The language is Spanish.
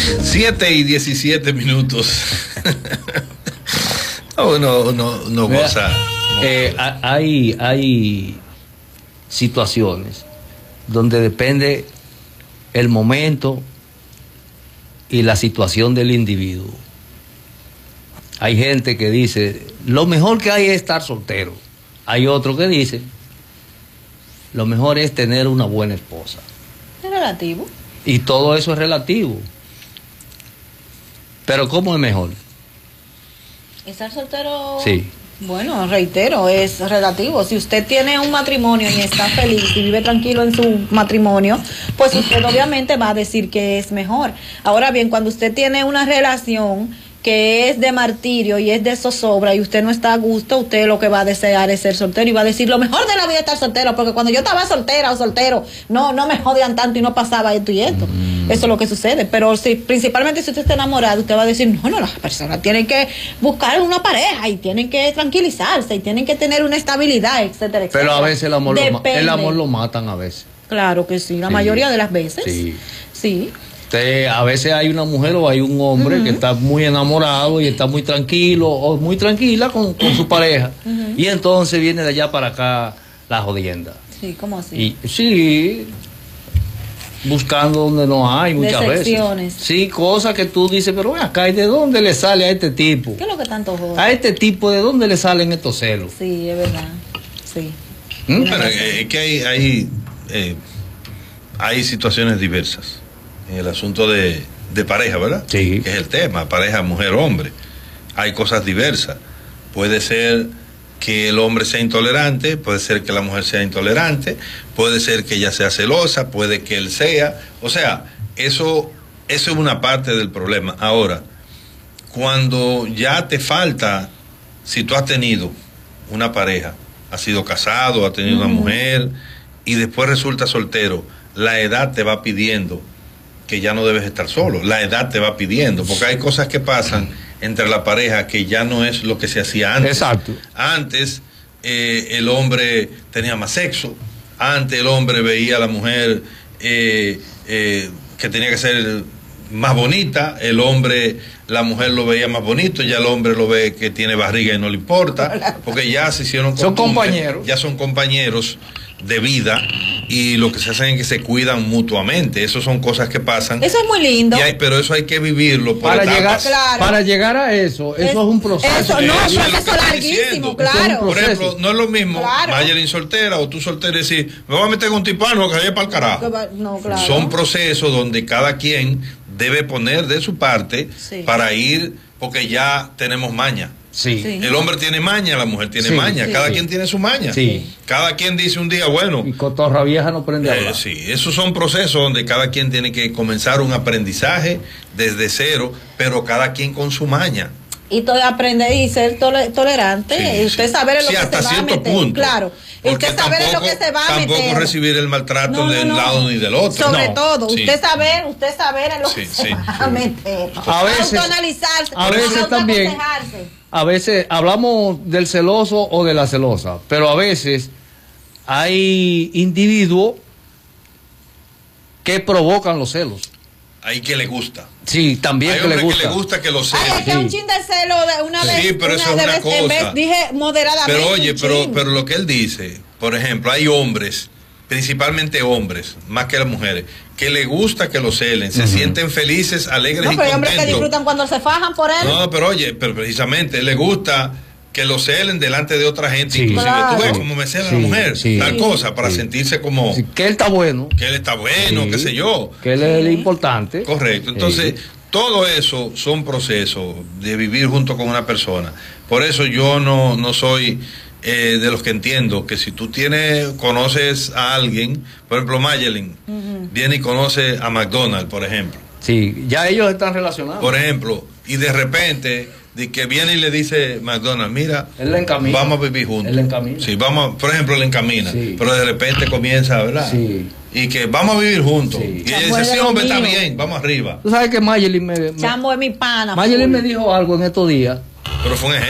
7:17. No goza. Hay situaciones donde depende el momento y la situación del individuo. Hay gente que dice, lo mejor que hay es estar soltero. Hay otro que dice, lo mejor es tener una buena esposa. Es relativo. Y todo eso es relativo. Pero ¿cómo es mejor? Estar soltero. Sí. Bueno, reitero, es relativo. Si usted tiene un matrimonio y está feliz y vive tranquilo en su matrimonio, pues usted obviamente va a decir que es mejor. Ahora bien, cuando usted tiene una relación que es de martirio y es de zozobra y usted no está a gusto, usted lo que va a desear es ser soltero y va a decir, lo mejor de la vida es estar soltero, porque cuando yo estaba soltera o soltero, no me jodían tanto y no pasaba esto y esto. Eso es lo que sucede. Pero si, principalmente si usted está enamorado, usted va a decir, no, las personas tienen que buscar una pareja y tienen que tranquilizarse y tienen que tener una estabilidad, etcétera, etcétera. Pero a veces el amor lo matan a veces. Claro que sí, la mayoría de las veces. Sí. A veces hay una mujer o hay un hombre que está muy enamorado y está muy tranquilo o muy tranquila con su pareja. Y entonces viene de allá para acá la jodienda. Sí, ¿cómo así? Sí, buscando donde no hay muchas veces. Sí, cosas que tú dices, pero acá, ¿y de dónde le sale a este tipo? ¿Qué es lo que tanto joda? A este tipo, ¿de dónde le salen estos celos? Sí, es verdad. Sí. Pero es que hay situaciones diversas en el asunto de pareja, ¿verdad? Sí. Que es el tema, pareja, mujer, hombre. Hay cosas diversas. Puede ser que el hombre sea intolerante, puede ser que la mujer sea intolerante, puede ser que ella sea celosa, puede que él sea. O sea, eso es una parte del problema. Ahora, cuando ya te falta, si tú has tenido una pareja, has sido casado, has tenido una mujer, y después resulta soltero, la edad te va pidiendo que ya no debes estar solo. La edad te va pidiendo, porque hay cosas que pasan entre la pareja que ya no es lo que se hacía antes. Exacto. Antes el hombre tenía más sexo, antes el hombre veía a la mujer que tenía que ser más bonita, la mujer lo veía más bonito, ya el hombre lo ve que tiene barriga y no le importa, porque ya se hicieron compañeros. Ya son compañeros de vida y lo que se hacen es que se cuidan mutuamente. Eso son cosas que pasan. Eso es muy lindo. Pero eso hay que vivirlo por etapas. Para llegar a eso es un proceso. Eso es un proceso larguísimo, claro. Por ejemplo, no es lo mismo Mayelin soltera o tú soltera y decir, me voy a meter con un tipano que vaya para el carajo. No, claro. Son procesos donde cada quien debe poner de su parte para ir, porque ya tenemos maña. Sí. El hombre tiene maña, la mujer tiene maña, cada quien tiene su maña. Cada quien dice un día, bueno. Y cotorra vieja no prende a hablar. Sí, esos son procesos donde cada quien tiene que comenzar un aprendizaje desde cero, pero cada quien con su maña. Y todo aprender y ser tolerante, y usted saber en lo que se va a meter. Punto. Claro. Usted saber en lo que se va a meter. Tampoco recibir el maltrato de un lado ni del otro. Sobre todo, usted saber en lo que se va a meter. A veces, autoanalizarse. A veces también. A veces hablamos del celoso o de la celosa, pero a veces hay individuos que provocan los celos. Hay que le gusta. Sí, también hay que le gusta. Que le gusta que lo celen. Ay, es que un chin de celo de una vez. Sí, pero eso es una cosa. En vez, dije moderadamente. Pero oye, pero lo que él dice, por ejemplo, hay hombres, principalmente hombres, más que las mujeres, que le gusta que lo celen, se sienten felices, alegres y contentos. No, pero hay hombres que disfrutan cuando se fajan por él. No, pero oye, pero precisamente le gusta que lo celen delante de otra gente, inclusive claro. Tú ves como me cela la mujer, tal cosa, para sentirse como que él está bueno, qué sé yo, que él es el importante. Correcto. Entonces todo eso son procesos de vivir junto con una persona. Por eso yo no soy de los que entiendo que si tú conoces a alguien, por ejemplo Mayelin viene y conoce a McDonald's, por ejemplo. Sí, ya ellos están relacionados. Por ejemplo, y de repente de que viene y le dice McDonald's, mira, vamos a vivir juntos. Él encamina. Sí, por ejemplo, le encamina, pero de repente comienza, ¿verdad? Sí. Y que vamos a vivir juntos. Sí. Y ella dice, sí, hombre, está bien, vamos arriba. Tú sabes que Mayelin Chamo es mi pana. Mayelin me dijo algo en estos días. Pero fue un ejemplo.